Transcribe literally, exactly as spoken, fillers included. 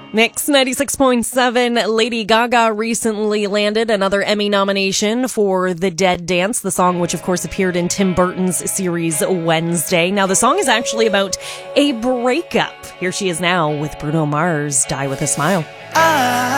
Mix ninety-six point seven. Lady Gaga recently landed another Emmy nomination for The Dead Dance, the song which of course appeared in Tim Burton's series Wednesday. Now the song is actually about a breakup. Here she is now with Bruno Mars, Die With a Smile. I